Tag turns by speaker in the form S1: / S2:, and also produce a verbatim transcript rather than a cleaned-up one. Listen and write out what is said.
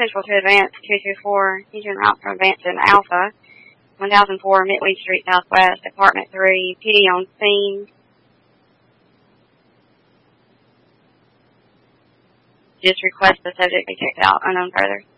S1: Central to advance two two four, engine route from advance in Alpha, one thousand four, Mitway Street Southwest, Apartment three, P D on scene. Just request the subject be checked out, unknown further.